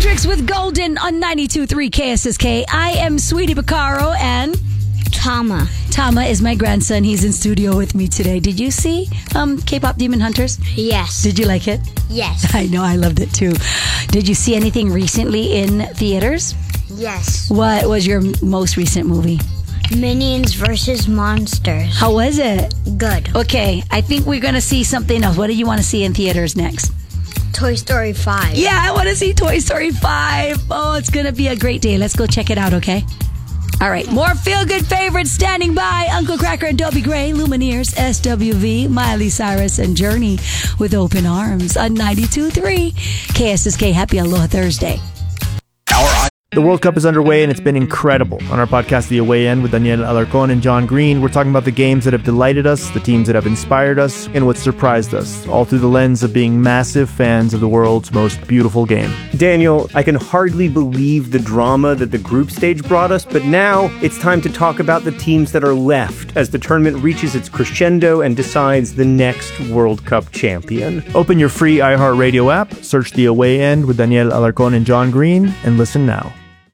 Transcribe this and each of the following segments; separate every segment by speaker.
Speaker 1: Matrix with Golden on 92.3 KSSK. I am Sweetie Baccaro and
Speaker 2: Tama.
Speaker 1: Tama is my grandson. He's in studio with me today. Did you see K-Pop Demon Hunters?
Speaker 2: Yes.
Speaker 1: Did you like it?
Speaker 2: Yes.
Speaker 1: I know, I loved it too. Did you see anything recently in theaters?
Speaker 2: Yes.
Speaker 1: What was your most recent movie?
Speaker 2: Minions vs. Monsters.
Speaker 1: How was it?
Speaker 2: Good.
Speaker 1: Okay, I think we're going to see something else. What do you want to see in theaters next?
Speaker 2: Toy Story 5.
Speaker 1: Yeah, I want to see Toy Story 5. Oh, it's going to be a great day. Let's go check it out, okay? All right, more feel-good favorites standing by. Uncle Cracker and Dobie Gray, Lumineers, SWV, Miley Cyrus, and Journey with Open Arms on 92.3 KSSK. Happy Aloha Thursday.
Speaker 3: The World Cup is underway and it's been incredible. On our podcast, The Away End, with Daniel Alarcon and John Green, we're talking about the games that have delighted us, the teams that have inspired us, and what surprised us, all through the lens of being massive fans of the world's most beautiful game.
Speaker 4: Daniel, I can hardly believe the drama that the group stage brought us, but now it's time to talk about the teams that are left as the tournament reaches its crescendo and decides the next World Cup champion.
Speaker 3: Open your free iHeartRadio app, search The Away End with Daniel Alarcon and John Green, and listen now.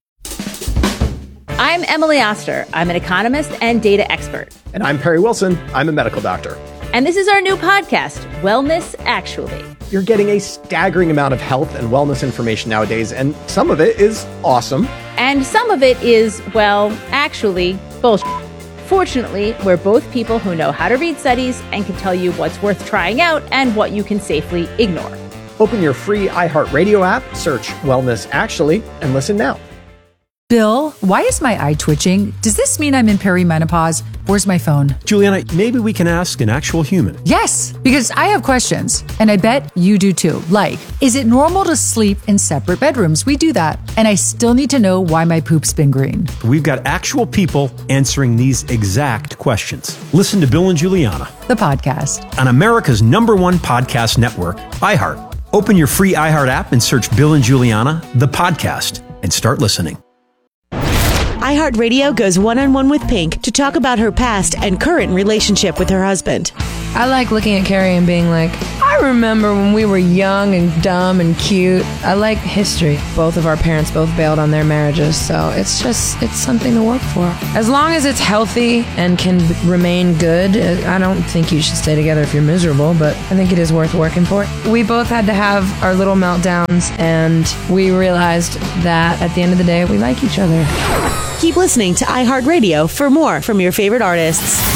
Speaker 5: I'm Emily Oster. I'm an economist and data expert.
Speaker 6: And I'm Perry Wilson. I'm a medical doctor.
Speaker 5: And this is our new podcast, Wellness Actually.
Speaker 6: You're getting a staggering amount of health and wellness information nowadays, and some of it is awesome.
Speaker 5: And some of it is, well, actually, bullshit. Fortunately, we're both people who know how to read studies and can tell you what's worth trying out and what you can safely ignore.
Speaker 6: Open your free iHeartRadio app, search Wellness Actually, and listen now.
Speaker 7: Bill, why is my eye twitching? Does this mean I'm in perimenopause? Where's my phone?
Speaker 8: Juliana, maybe we can ask an actual human.
Speaker 7: Yes, because I have questions, and I bet you do too. Like, is it normal to sleep in separate bedrooms? We do that. And I still need to know why my poop's been green.
Speaker 8: We've got actual people answering these exact questions. Listen to Bill and Juliana,
Speaker 7: The podcast.
Speaker 8: on America's #1 podcast network, iHeart. Open your free iHeart app and search Bill and Juliana, the podcast, and start listening.
Speaker 9: iHeartRadio goes one-on-one with Pink to talk about her past and current relationship with her husband.
Speaker 10: I like looking at Carrie and being like, I remember when we were young and dumb and cute. I like history. Both of our parents both bailed on their marriages, so it's something to work for. As long as it's healthy and can remain good, I don't think you should stay together if you're miserable, but I think it is worth working for. We both had to have our little meltdowns, and we realized that at the end of the day, we like each other.
Speaker 9: Keep listening to iHeartRadio for more from your favorite artists.